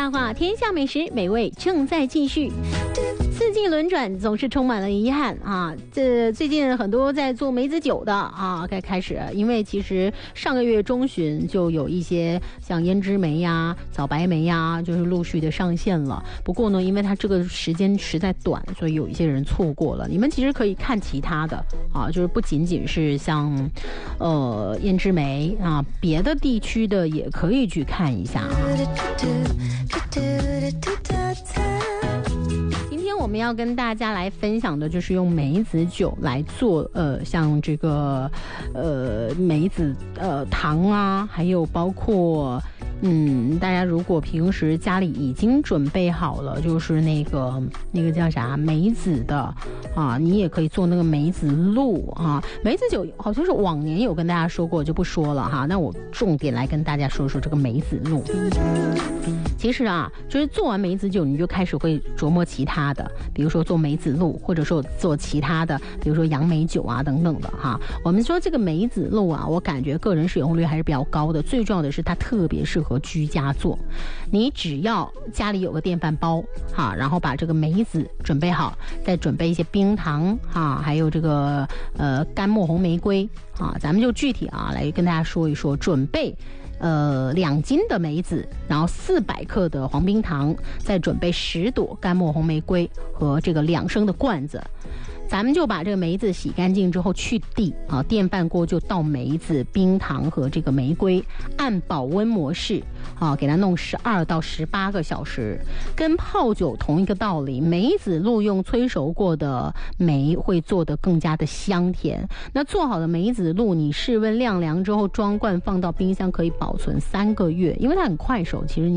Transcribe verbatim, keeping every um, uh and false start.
大话，天下美食美味正在继续。四季轮转，总是充满了遗憾啊！这最近很多在做梅子酒的啊，该开始，因为其实上个月中旬就有一些像胭脂梅呀、早白梅呀，就是陆续的上线了。不过呢，因为它这个时间实在短，所以有一些人错过了。你们其实可以看其他的啊，就是不仅仅是像呃胭脂梅啊，别的地区的也可以去看一下啊。我们要跟大家来分享的就是用梅子酒来做呃像这个呃梅子呃糖啊，还有包括嗯大家如果平时家里已经准备好了，就是那个那个叫啥梅子的啊，你也可以做那个梅子露啊。梅子酒好像是往年有跟大家说过，就不说了哈。那我重点来跟大家说说这个梅子露。其实啊，就是做完梅子酒，你就开始会琢磨其他的，比如说做梅子露，或者说做其他的，比如说杨梅酒啊等等的哈。我们说这个梅子露啊，我感觉个人使用率还是比较高的。最重要的是它特别适合居家做，你只要家里有个电饭煲哈，然后把这个梅子准备好，再准备一些冰糖哈，还有这个呃干墨红玫瑰啊，咱们就具体啊来跟大家说一说，准备。呃，两斤的梅子，然后四百克的黄冰糖，再准备十朵干墨红玫瑰和这个两升的罐子。咱们就把这个梅子洗干净之后去蒂啊，电饭锅就倒梅子、冰糖和这个玫瑰，按保温模式啊，给它弄十二到十八个小时。跟泡酒同一个道理，梅子露用催熟过的梅会做得更加的香甜。那做好的梅子露，你室温晾凉之后装罐放到冰箱可以保存三个月，因为它很快熟，其实你